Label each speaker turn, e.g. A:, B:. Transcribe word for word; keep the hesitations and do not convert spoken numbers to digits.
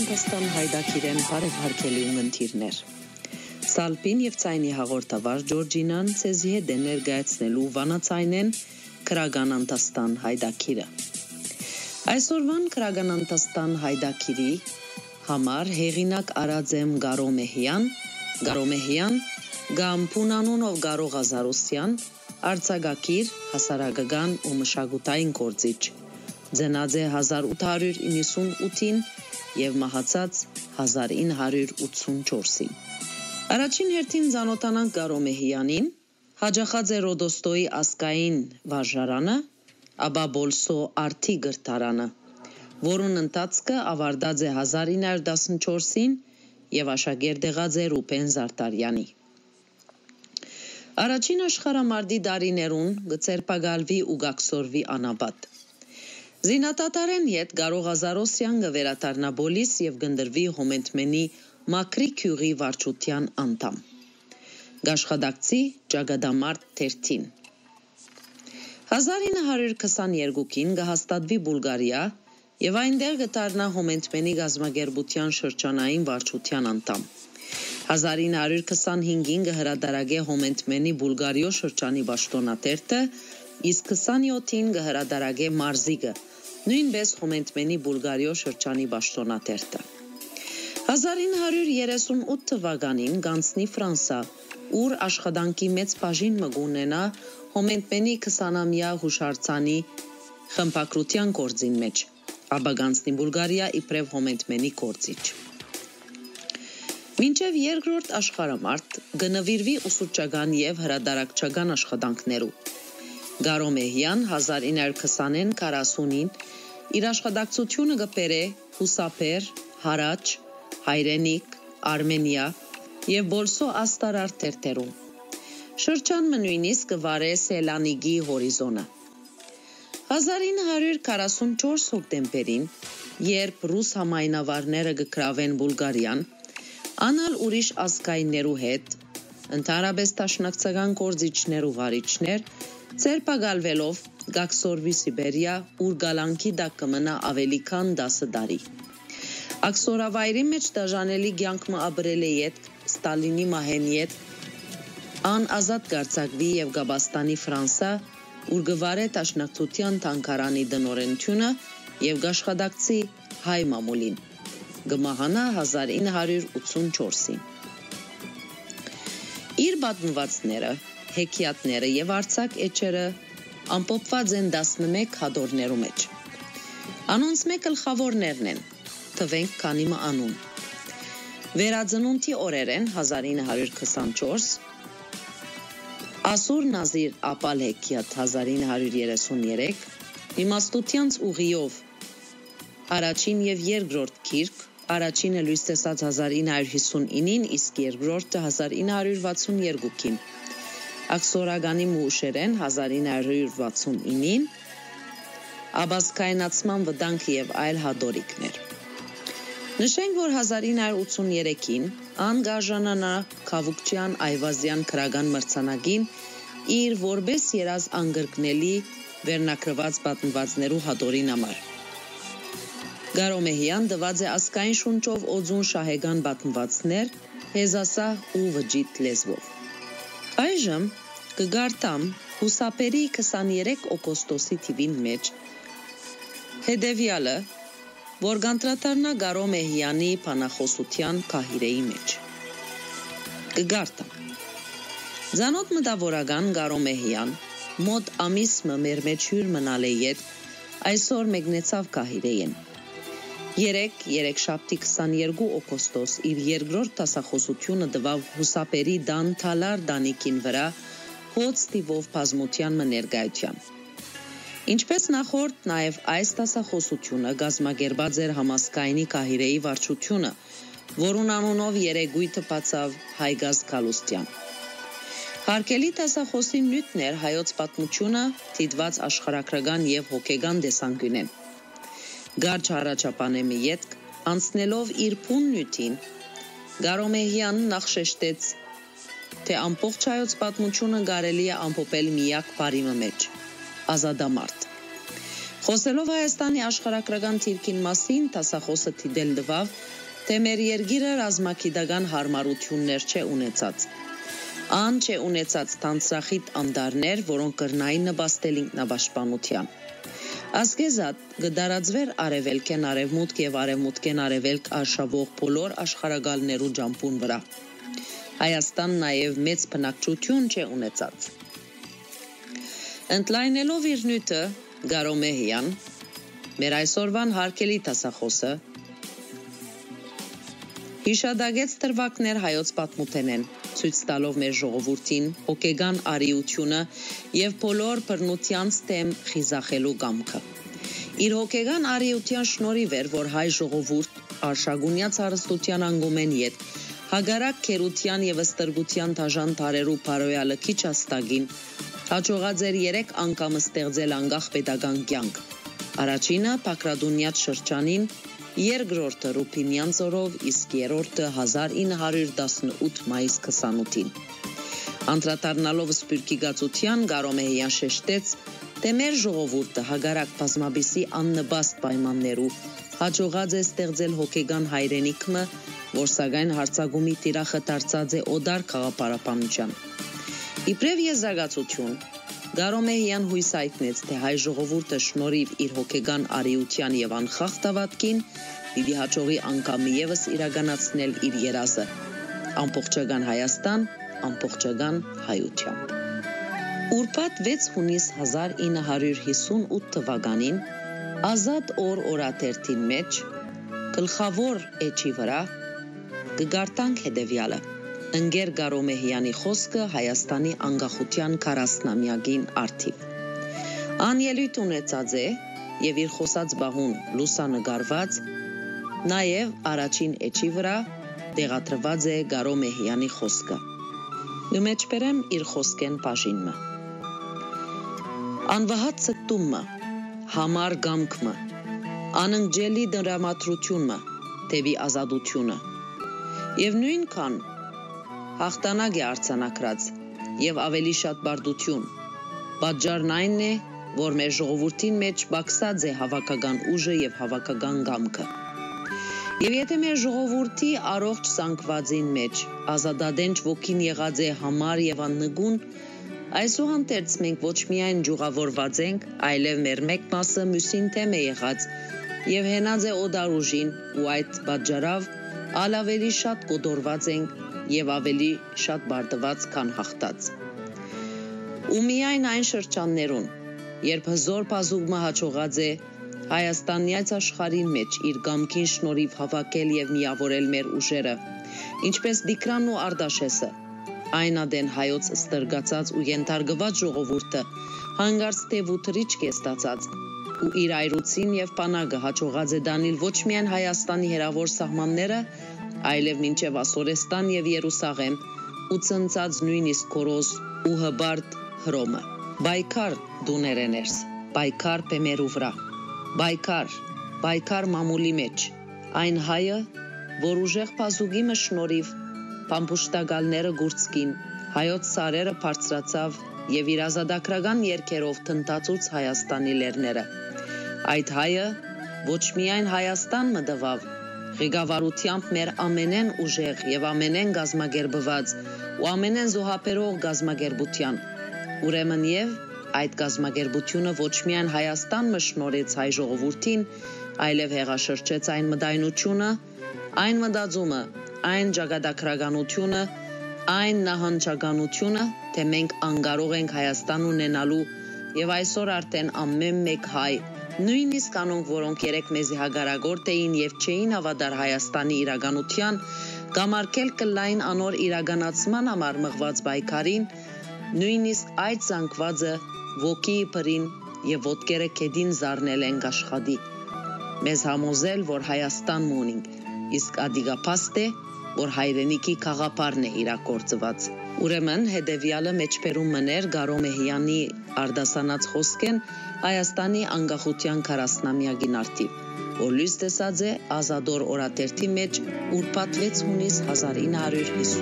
A: Կրագանանտաստան հայդակիրեն բարևարկելի ունգընթիրներ։ Սալպին և ցայնի հաղորդավար Ջորջինան ցեզի հետ է ներկայացնելու վանացայնեն Կրագանանտաստան հայդակիրը։ Այսօրվան Կրագանանտաստան հայդակիրի համար հեղինակ Արաձեմ Գարոմեհյան, Գարոմեհյան, Գամ Փունանունով Գարո Ղազարոսյան, արձակագիր, հասարակական ու մշակութային գործիչ։ Ծնած է հազար ութ հարյուր իննսունութին և մահացած հազար ինը հարյուր ութսունչորսին։ Առաջին հերթին ծանոթանանք Գարոմեհյանին, հաջախած է Ռոդոստոյի ասկային վարժարանը, ապա Բոլսո արդի գրթարանը, որուն ընթացքը ավարտած է հազար ինը հարյուր տասնչորսին և աշակերտեղած է Ռուբեն Զարտարյանի։ Առաջին աշխարհամարտի տարիներուն գծերպակալվի ու գակսորվի անապատ։ Զինատատարեն յետ Գարո Ղազարոսյան գվերադառնա Բոլիս և գնդրվի Հոմենտմենի Մակրի քյուղի վարչության անդամ։ Գաշխատակցի ճակատամարտ թերթին։ հազար ինը հարյուր քսաներկուին գահաստատվի Բուլգարիա և այնտեղ գտարնա Հոմենտմենի գազագերբության շրջանային վարչության անդամ։ հազար ինը հարյուր քսանհինգին գհրադարագե Հոմենտմենի Բուլգարիո շրջանի պաշտոնատերտը, իսկ քսանյոթին գհրադարագե Մարզիգը, նույնպես Հոմենտմենի Բուլգարիո շրջանի պաշտոնատերտը։ հազար ինը հարյուր երեսունութ թվականին գանցնի Ֆրանսա, ուր աշխատանքի մեծ բաժին մգունենա Հոմենտմենի քսանամյա հուշարձանի խմբակրության գործին մեջ, ապա գանցնի Բուլգարիա իբրև Հոմենտմենի գործիչ։ Մինչև երկրորդ աշխարհամարտ գնվիրվի ուսուցչական և հրատարակչական աշխատանքներու։ Գարոմեհյան հազար ինը հարյուր քսանեն քառասունին իր աշխատակցությունը կբերե Հուսափեր, Հարաճ, Հայրենիք, Արմենիա և Բոլսո աստարար թերթերում։ Շրջանը նույնիսկ կվարե Սելանիգի հորիզոնը։ հազար ինը հարյուր քառասունչորս հոկտեմբերին, երբ ռուս համայնավարները կգրավեն Բուլգարիան, անալ ուրիշ ազգայիններու հետ, ընդհանրապես դաշնակցական գործիչներ ու վարիչներ, ձերբակալվելով գակսորվի Սիբերիա, ուր գալանքի տակ կմնա ավելի քան տասը տարի։ Աքսորավայրի մեջ դաժանելի կյանք մը ապրել է յետ Ստալինի մահեն յետ ան ազատ կարձակվի և գաբաստանի Ֆրանսա, ուր գվարե դաշնակցության թանգարանի տնօրենությունը և գաշխատակցի հայ մամուլին, գմահանա հազար ինը հարյուր ութսունչորսին։ Իր պատմվածները, հեքիաթները և արձակ էջերը ամփոփված են տասնմեկ հատորներու մեջ։ Անոնց մեկ գլխավորներն են, թվենք քանի մը անուն։ Վերածնունդի օրերեն հազար ինը հարյուր քսանչորս, Ասուր Նազիր ապալ հեքիաթ հազար ինը հարյուր երեսուներեք, Իմաստությանց ուղիով առաջին և երկրորդ գիրք, առաջինը լույս տեսած հազար ինը հարյուր հիսունինին, իսկ երկրորդը հազար ինը հարյուր վաթսունյերկուին, Աքսորականի մուշերեն հազար ինը հարյուր վաթսունինին, Աբազքայնացման վտանգ և այլ հատորիկներ։ Նշենք, որ հազար ինը հարյուր ութսուներեքին ան գարժանանա Քավուկչյան Այվազյան քրական մրցանակին իր որպես երազ անգրկնելի վերնագրված պատմվածներու հատորին համար։ Գարոմեհյան տված է ասկային շունչով օձուն շահեգան պատմվածներ հեզասահ ու վջիթ լեզվով։ Այժմ կգարտամ Հուսափերի քսաներեք օգոստոսի թիվին մեջ հետևյալը, որ գանտրատարնա Գարոմեհյանի բանախոսության քահիրեի մեջ։ Կգարտամ։ Ձանոթ մտավորական Գարոմեհյան մոտ ամիս մը մեր մեջ հյուր մնալ է յետ այսօր մեկնեցավ քահիրեին։ Երեք երեքշաբթի քսաներկու օգոստոս իր երկրորդ դասախոսությունը տվավ Հուսափերի դան թալար դանիքին վրա հոծ տիվով բազմության մը ներկայության։ Ինչպես նախորդ, նաև այս դասախոսությունը կազմակերպած էր համազգայնի քահիրեի վարչությունը, որուն անունով երեգույթը բացավ Հայգազ Գալուստյան։ Հարգելի դասախոսի նյութն էր հայոց պատմությունը դիտված աշխարհագրական և հոգեգան տեսանկյունեն։ Գարչ առաջապանեմի ետք անցնելով իր փուն նյութին, Գարոմեհյանն նախ շեշտեց, թե ամբողջ հայոց պատմությունը կարելի է ամփոփել միակ բառի մեջ՝ ազատամարդ։ Խոսելով Հայաստանի աշխարհագրական թիրքին մասին, տասախոսը թիդել դվավ, թե մեր երկիրը ռազմագիտական հարմարություններ չէ ունեցած։ Ան չէ ունեցած տանցրախիտ անդարներ, որոնք կրնային նպաստել ինքնապաշտպանության։ Ասկեզատ գդարածվեր արևելքեն արևմուտք եւ արևմուտքեն արևելք արշավող բոլոր աշխարհագալներու ջամփուն վրա։ Հայաստան նաեւ մեծ բնակչություն չէ ունեցած։ Ընդլայնելով իր նյութը Գարոմեհյան, մեր այսօրվան հարկելի տասախոսը հիշադակեց դրվագներ հայոց պատմութենեն, ցույց տալով մեր ժողովրդին հոգեգան արիությունը եւ բոլոր բռնությանց դեմ խիզախելու կամքը։ Իր հոգեգան արիության շնորհիվ էր, որ հայ ժողովուրդ արշագունյաց հարստության անգումեն յետ հագարակ քերության եւ ստրգության դաժան տարերու բարոյալը քիչ աստագին հաջողած էր երեք անգամ ստեղծել անկախ պետական կյանք։ Առաջինը Պակրադունյաց շրջանին, երկրորդը Ռուփինյան ծորով, իսկ երրորդը հազար ինը հարյուր տասնութ մայիս քսանութին։ Անդրադառնալով Սփյուռքի գացության Գարոմեհյան շեշտեց, թե մեր ժողովուրդը հագարակ բազմաբիսի աննպաստ պայմաններու հաջողած է ստեղծել հոգեգան հայրենիքը, որ սակայն հարցակումի տիրախը դարձած է օդար խաղապարապանության։ Իբրև եզրակացություն, Գարոմեհյան հույս հայտնեց, թե հայ ժողովուրդը շնորհիվ իր հոգեգան արիության եւ անխախտ ավատքին պիտի հաջողի անգամ եւս իրականացնել իր երազը՝ ամբողջական Հայաստան, ամբողջական հայությամբ։ Ուրբաթ վեց հունիս հազար ինը հարյուր հիսունութ թվականին Ազատ օր օրաթերթին մեջ գլխավոր էջի վրա կգարտանք հետևյալը. Ընկեր Գարոմեհյանի խոսքը Հայաստանի անկախության քառասնամյակին արդիվ։ Ան ելույթ ունեցած է եւ իր խոսած բահուն լուսանկարված, նաեւ առաջին էջի վրա տեղադրված է Գարոմեհյանի խոսքը։ Յմեջբերեմ իր խոսքեն բաժինը։ Անվահատ ցտումը, համար գամքը, անընկճելի դրամատրությունը, թեւի ազատությունը։ Եվ նույնքան հաղթանակ է արձանագրած եւ ավելի շատ բարդություն։ Պատճառն այն է, որ մեր ժողովրդին մեջ բացած է հավաքական ուժը եւ հավաքական գամքը։ Եվ եթե մեր ժողովրդի առողջ սանկվածին մեջ ազատադենչ ոգին եղած է համար եւ աննգուն, այսուհանդերձ մենք ոչ միայն ջուղավորված ենք, այլև մեր մեկ մասը մյուսին թեմ է եղած եւ հենած է օդար ուժին ու այդ պատճառով ալավելի շատ կոդորված ենք եւ ավելի շատ բարդված, քան հաղթած։ Ու միայն այն շրջաններուն, երբ հզոր բազուկը հաջողած է Հայաստանյաց աշխարհին մեջ իր գամքին շնորհիվ հավաքել եւ միավորել մեր ուժերը, ինչպես Դիկրանն ու Արտաշեսը, այն ադեն հայոց ստրգացած ու ենթարկված ժողովուրդը հանգարց թեւ ու թրիչք է ստացած ու իր այրուցին եւ պանակը հաջողած է դանել ոչ միայն Հայաստանի հերավոր սահմանները, այլև մինչև Ասորեստան եւ Երուսաղեմ ու ցնցած նույնիսկ Քորոզ ու հբարդ Հռոմը։ Բայկար դուներեներս, բայկար պեմերու վրա, բայկար, բայկար մամուլի մեջ, այն հայը, որ ուժեղ բազուկի մշնորհիվ փամփուշտակալները գուրցկին, հայոց սարերը բարձրացավ եւ իր ազատագրական երկերով տնտածուց Հայաստանի լերները։ Այդ հայը ոչ միայն Հայաստան մտավ, ղեկավարությամբ մեր ամենեն ուժեղ եւ ամենեն գազմագերբված ու ամենեն զոհաբերող գազմագերբության։ Ուրեմն եւ այդ գազմագերբությունը ոչ միայն Հայաստան մշնորհեց հայ ժողովրդին, այլև հեղաշրջեց այն մտայնությունը, այն մտածումը, այն ճակատագրականությունը, այն նահանջականությունը, թե մենք անկարող ենք Հայաստան ունենալու եւ այսօր արդեն ամեն մեկ հայ, նույնիսկ անոնք, որոնք երեք մեզի հագարագործ էին եւ չէին հավատար Հայաստանի իրականության, կամարկել կլային անոր իրականացման համար մղված բայկարին, նույնիսկ այդ զանգվածը ոգի բրին եւ ոտքերը քեդին զարնել են աշխատի։ Մեզ համոզել, որ Հայաստան ունենք, իսկ ադիգապաստ է, որ հայրենիքի խաղապարն է իրագործված։ Ուրեմն հետևյալը մեջբերում մներ Գարոմեհյանի արդասանած խոսքեն Հայաստանի անկախության քառասնամյակին արդիվ, որ լույս տեսած է Ազատոր օրաթերթի մեջ ուրբաթ վեց հունիս հազար ինը հարյուր հիսուն